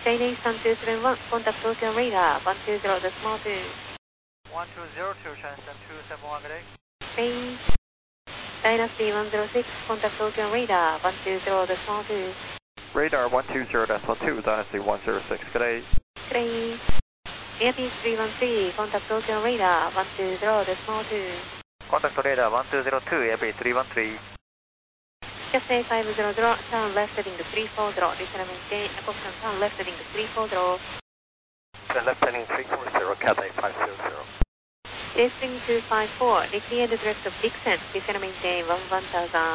Chinese 1271, contact Tokyo radar 120 decimal 2. 1202, Chinese 271, good day. Please. Dynasty 106, contact Tokyo radar 120 decimal 2. Radar 120.2, Dynasty 106, good day. Good day. Airpeace 313, contact Tokyo radar 120 decimal 2. Contact radar 1202, Airpeace 313. Cathay 500, turn left heading to 340, descend maintain, approximate turn left heading to 340. Turn left heading 340, Cathay 500. Descending 254, declare the direct of Dixon, descend maintain 1000.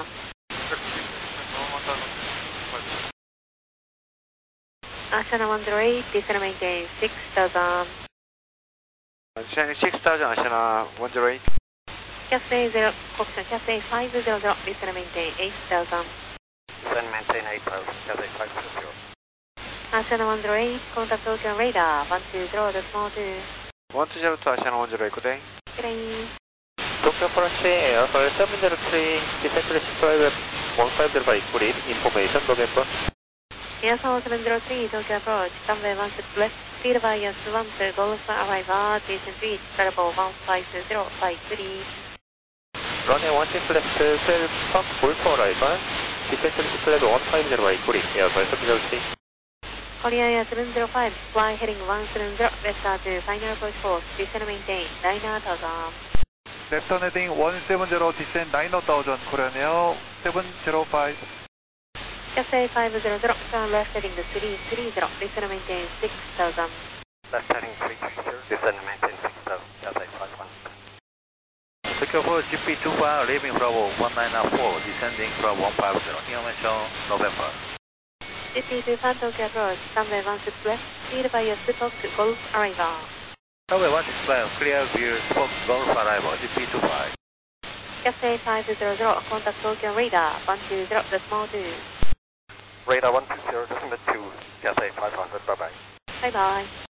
Ashana 108, descend maintain 6000. Descending 6000, Ashana 108. Cathay 0, Cathay 500, descend maintain 8000. Descend maintain 8000, Cathay 500. Ashana 108, contact Tokyo radar 120 decimal 2. 120 to Ashana 108, good day. Good day. Tokyo Flushing Airfare 703, descent private 1505 equally, information November. Airfare 703, Tokyo approach, runway 16 left, clear by S1 to Golf arrival, descent reach, variable 15053. Runway 16 left, 12 Park Golf arrival, descent flag 150 equally, Airfare 703. Korea Air 705, fly heading 170, vector to final approach course, descend maintain 9000. Left turn heading 170, descend 9000, Korean Air 705. Cathay 500, turn left heading to 330, descend maintain 6000. Left heading 330, descend maintain 6000, Cathay 500. Tokyo for GP25, leaving Bravo 1994, descending from 150, information November. GP25 Tokyo approach, runway 16 left, clear by S4 to Golf arrival. Runway 165, clear view, Spock Golf arrival, GP25. Cathay 500, contact Tokyo radar 120 decimal 2. Radar 120.2, Cathay 500, bye bye. Bye bye.